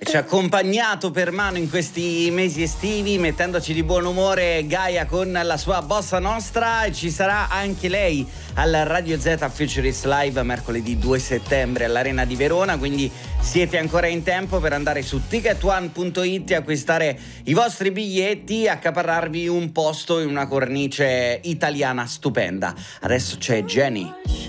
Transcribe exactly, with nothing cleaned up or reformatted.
ci ha accompagnato per mano in questi mesi estivi, mettendoci di buon umore Gaia con la sua bossa nostra, e ci sarà anche lei al Radio Z Futurist Live mercoledì due settembre all'Arena di Verona, quindi siete ancora in tempo per andare su ticket one punto it e acquistare i vostri biglietti e accaparrarvi un posto in una cornice italiana stupenda. Adesso c'è Jenny.